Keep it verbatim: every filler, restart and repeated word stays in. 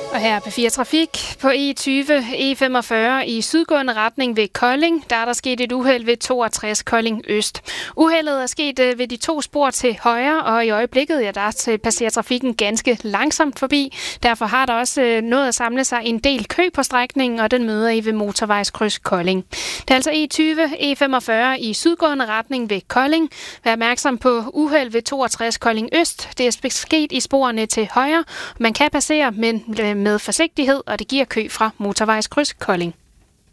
Og her er P fire Trafik. På E tyve, E femogfyrre i sydgående retning ved Kolding, der er der sket et uheld ved toogtres Kolding Øst. Uheldet er sket ved de to spor til højre, og i øjeblikket ja, der passerer trafikken ganske langsomt forbi. Derfor har der også nået at samle sig en del kø på strækningen, og den møder I ved motorvejskryds Kolding. Det er altså E tyve, E femogfyrre i sydgående retning ved Kolding. Vær opmærksom på uheld ved toogtres Kolding Øst. Det er sket i sporene til højre. Man kan passere, men med forsigtighed, og det giver kø fra motorvejskryds Kolding.